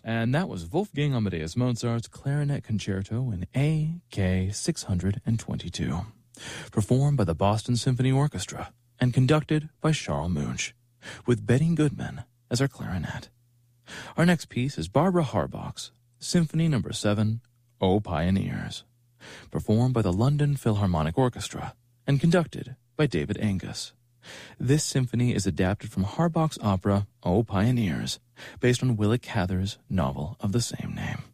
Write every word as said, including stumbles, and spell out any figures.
And that was Wolfgang Amadeus Mozart's Clarinet Concerto in A K six hundred twenty-two, performed by the Boston Symphony Orchestra and conducted by Charles Munch, with Betty Goodman as our clarinet. Our next piece is Barbara Harbach's Symphony Number seven, O Pioneers, performed by the London Philharmonic Orchestra and conducted by David Angus. This symphony is adapted from Harbach's opera, O Pioneers, based on Willa Cather's novel of the same name.